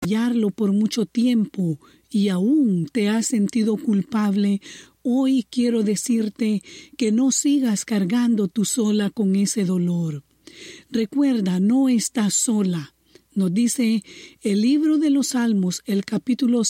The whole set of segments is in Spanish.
callarlo por mucho tiempo y aún te has sentido culpable, hoy quiero decirte que no sigas cargando tú sola con ese dolor. Recuerda, no estás sola. Nos dice el libro de los Salmos, el capítulo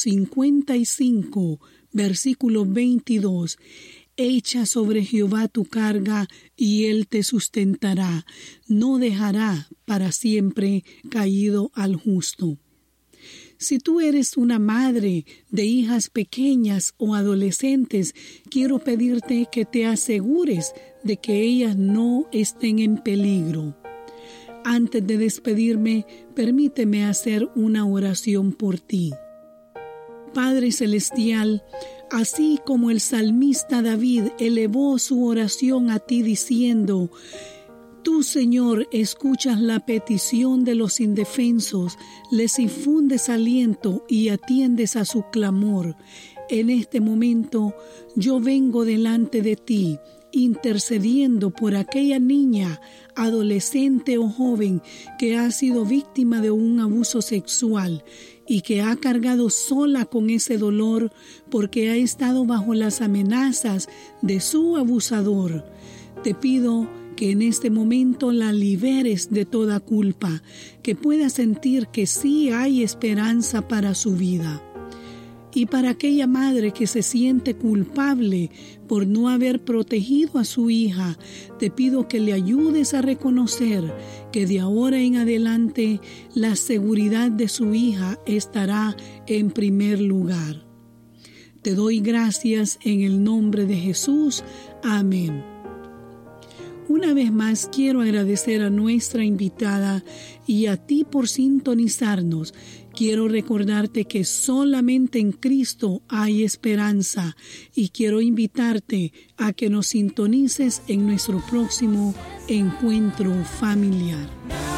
55, versículo 22. Echa sobre Jehová tu carga y Él te sustentará. No dejará para siempre caído al justo. Si tú eres una madre de hijas pequeñas o adolescentes, quiero pedirte que te asegures de que ellas no estén en peligro. Antes de despedirme, permíteme hacer una oración por ti. Padre Celestial, así como el salmista David elevó su oración a ti diciendo: Tú, Señor, escuchas la petición de los indefensos, les infundes aliento y atiendes a su clamor. En este momento yo vengo delante de ti, intercediendo por aquella niña, adolescente o joven que ha sido víctima de un abuso sexual y que ha cargado sola con ese dolor porque ha estado bajo las amenazas de su abusador. Te pido que en este momento la liberes de toda culpa, que pueda sentir que sí hay esperanza para su vida. Y para aquella madre que se siente culpable por no haber protegido a su hija, te pido que le ayudes a reconocer que de ahora en adelante la seguridad de su hija estará en primer lugar. Te doy gracias en el nombre de Jesús. Amén. Una vez más quiero agradecer a nuestra invitada y a ti por sintonizarnos. Quiero recordarte que solamente en Cristo hay esperanza y quiero invitarte a que nos sintonices en nuestro próximo encuentro familiar.